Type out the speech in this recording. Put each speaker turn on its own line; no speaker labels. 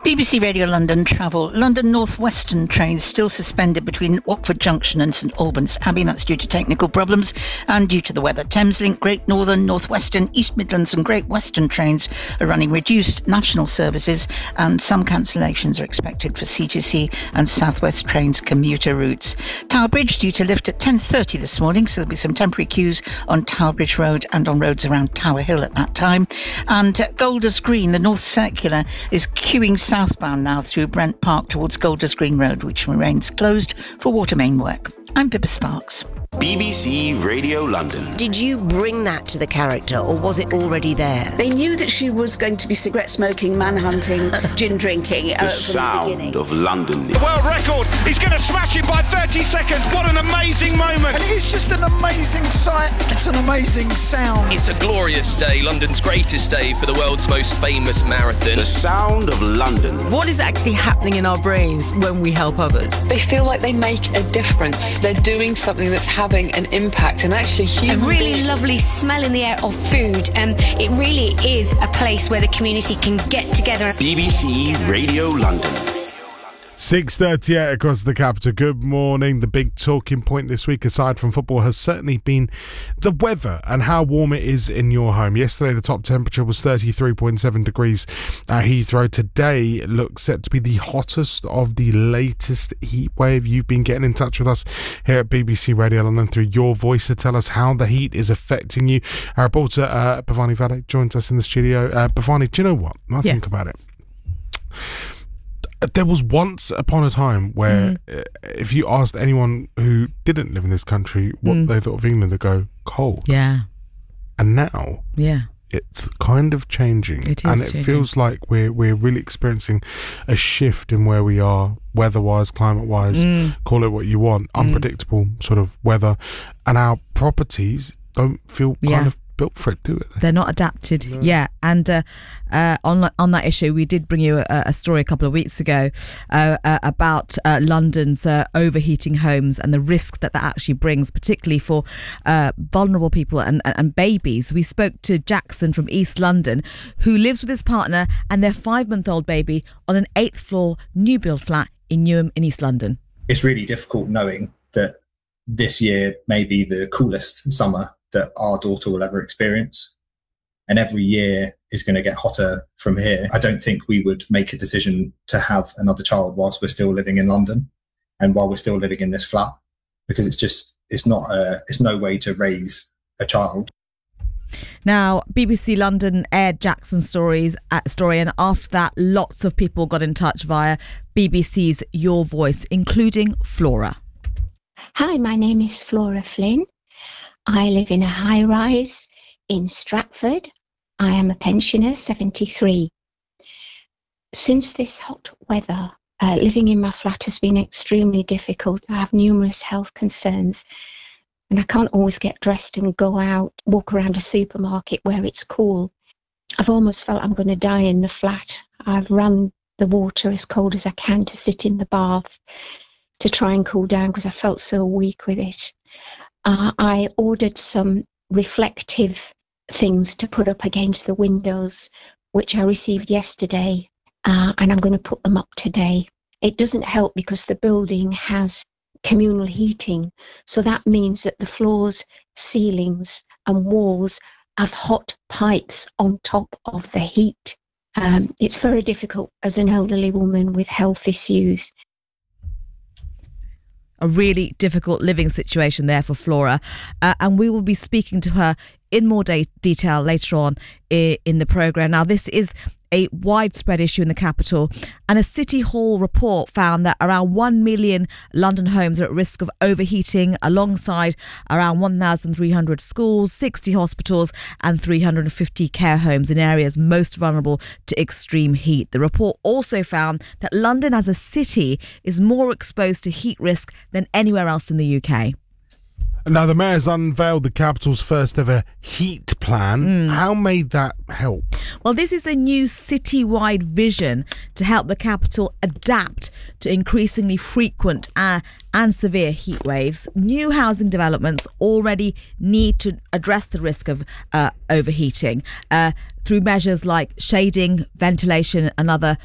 BBC Radio London travel. London North Western trains still suspended between Watford Junction and St Albans Abbey. That's due to technical problems and due to the weather. Thameslink, Great Northern, North Western, East Midlands and Great Western trains are running reduced national services, and some cancellations are expected for CTC and South West trains commuter routes. Tower Bridge due to lift at 10:30 this morning, so there'll be some temporary queues on Tower Bridge Road and on roads around Tower Hill at that time. And Golders Green, the North Circular, is queuing southbound now through Brent Park towards Golders Green Road, which remains closed for water main work. I'm Pippa Sparks.
BBC Radio London.
Did you bring that to the character, or was it already there?
They knew that she was going to be cigarette smoking, manhunting, gin drinking
The
from
sound
the beginning.
of London.
World record. He's going to smash it by 30 seconds. What an amazing moment.
And it's just an amazing sight. It's an amazing sound.
It's a glorious day, London's greatest day for the world's most famous marathon.
The sound of London.
What is actually happening in our brains when we help others?
They feel like they make a difference. They're doing something that's having an impact, and actually
a really lovely smell in the air of food, and it really is a place where the community can get together.
BBC Radio London.
6:38 across the capital. Good morning. The big talking point this week, aside from football, has certainly been the weather and how warm it is in your home. Yesterday, the top temperature was 33.7 degrees at Heathrow. Today looks set to be the hottest of the latest heat wave. You've been getting in touch with us here at BBC Radio London through your voice to tell us how the heat is affecting you. Our reporter, Bhavani Vadak, joins us in the studio. Bhavani, do you know what? I think about it. There was once upon a time where if you asked anyone who didn't live in this country what they thought of England, they'd go, cold.
Yeah.
And now it's kind of changing.
It is
and it
changing.
feels like we're really experiencing a shift in where we are, weather-wise, climate-wise, call it what you want, unpredictable sort of weather. And our properties don't feel kind of built for it, do it?
They're not adapted. No. Yeah. And on that issue, we did bring you a story a couple of weeks ago about London's overheating homes and the risk that actually brings, particularly for vulnerable people and babies. We spoke to Jackson from East London, who lives with his partner and their 5-month-old baby on an 8th floor new build flat in Newham in East London.
It's really difficult knowing that this year may be the coolest summer that our daughter will ever experience. And every year is going to get hotter from here. I don't think we would make a decision to have another child whilst we're still living in London and while we're still living in this flat, because it's no way to raise a child.
Now, BBC London aired Jackson's story, and after that, lots of people got in touch via BBC's Your Voice, including Flora.
Hi, my name is Flora Flynn. I live in a high-rise in Stratford. I am a pensioner, 73. Since this hot weather, living in my flat has been extremely difficult. I have numerous health concerns, and I can't always get dressed and go out, walk around a supermarket where it's cool. I've almost felt I'm going to die in the flat. I've run the water as cold as I can to sit in the bath to try and cool down because I felt so weak with it. I ordered some reflective things to put up against the windows, which I received yesterday, and I'm going to put them up today. It doesn't help because the building has communal heating, so that means that the floors, ceilings and walls have hot pipes on top of the heat. It's very difficult as an elderly woman with health issues.
A really difficult living situation there for Flora, and we will be speaking to her in more detail later on in the programme. Now, this is a widespread issue in the capital, and a City Hall report found that around 1 million London homes are at risk of overheating, alongside around 1,300 schools, 60 hospitals and 350 care homes in areas most vulnerable to extreme heat. The report also found that London as a city is more exposed to heat risk than anywhere else in the UK.
Now, the Mayor's unveiled the capital's first ever heat plan. How may that help?
Well, this is a new citywide vision to help the capital adapt to increasingly frequent and severe heat waves. New housing developments already need to address the risk of overheating through measures like shading, ventilation and other